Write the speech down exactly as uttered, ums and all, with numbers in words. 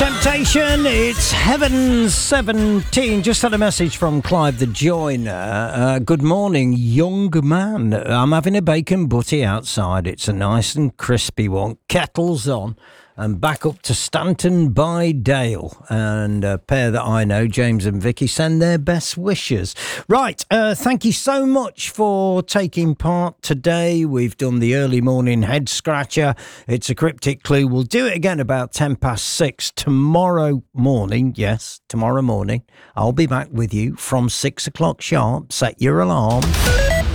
Temptation, it's Heaven seventeen. Just had a message from Clive the Joiner. Uh, good morning, young man. I'm having a bacon butty outside. It's a nice and crispy one. Kettle's on. And back up to Stanton by Dale. And a pair that I know, James and Vicky, send their best wishes. Right, uh, thank you so much for taking part today. We've done the early morning head scratcher. It's a cryptic clue. We'll do it again about ten past six tomorrow morning. Yes, tomorrow morning. I'll be back with you from six o'clock sharp. Set your alarm.